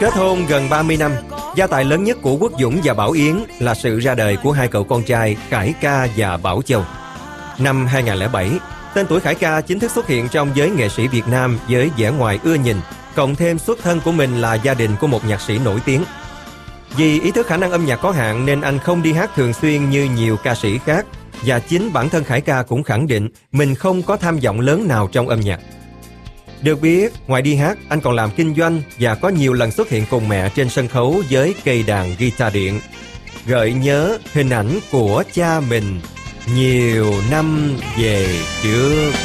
Kết hôn gần 30 năm, gia tài lớn nhất của Quốc Dũng và Bảo Yến là sự ra đời của hai cậu con trai Khải Ca và Bảo Châu. Năm 2007, tên tuổi Khải Ca chính thức xuất hiện trong giới nghệ sĩ Việt Nam với vẻ ngoài ưa nhìn, cộng thêm xuất thân của mình là gia đình của một nhạc sĩ nổi tiếng. Vì ý thức khả năng âm nhạc có hạn nên anh không đi hát thường xuyên như nhiều ca sĩ khác, và chính bản thân Khải Ca cũng khẳng định mình không có tham vọng lớn nào trong âm nhạc. Được biết, ngoài đi hát, anh còn làm kinh doanh và có nhiều lần xuất hiện cùng mẹ trên sân khấu với cây đàn guitar điện, gợi nhớ hình ảnh của cha mình nhiều năm về trước.